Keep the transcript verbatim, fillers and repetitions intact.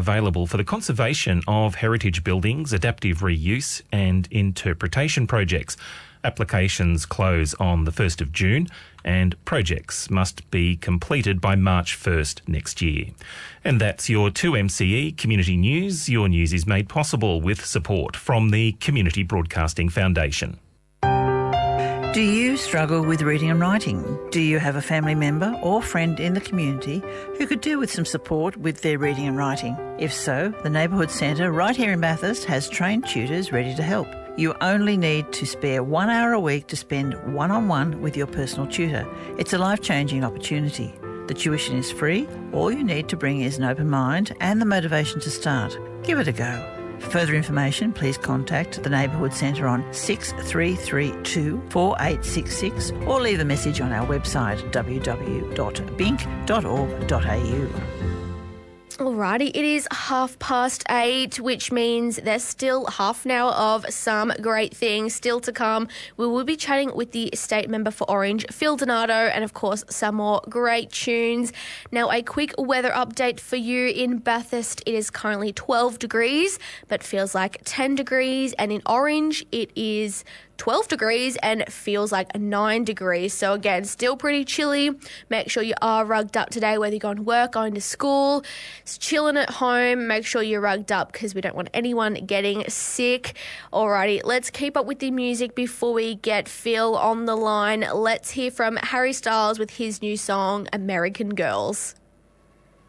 available for the conservation of heritage buildings, adaptive reuse and interpretation projects. Applications close on the first of June and projects must be completed by March first next year. And that's your two M C E Community News. Your news is made possible with support from the Community Broadcasting Foundation. Do you struggle with reading and writing? Do you have a family member or friend in the community who could do with some support with their reading and writing? If so, the Neighbourhood Centre right here in Bathurst has trained tutors ready to help. You only need to spare one hour a week to spend one-on-one with your personal tutor. It's a life-changing opportunity. The tuition is free. All you need to bring is an open mind and the motivation to start. Give it a go. For further information, please contact the Neighbourhood Centre on six three three two, four eight six six or leave a message on our website w w w dot bink dot org dot a u. Alrighty, it is half past eight, which means there's still half an hour of some great things still to come. We will be chatting with the state member for Orange, Phil Donato, and of course some more great tunes. Now, a quick weather update for you in Bathurst. It is currently twelve degrees, but feels like ten degrees, and in Orange it is twelve degrees and feels like nine degrees. So again, still pretty chilly. Make sure you are rugged up today, whether you're going to work, going to school, chilling at home. Make sure you're rugged up because we don't want anyone getting sick. Alrighty, let's keep up with the music before we get Phil on the line. Let's hear from Harry Styles with his new song, American Girls.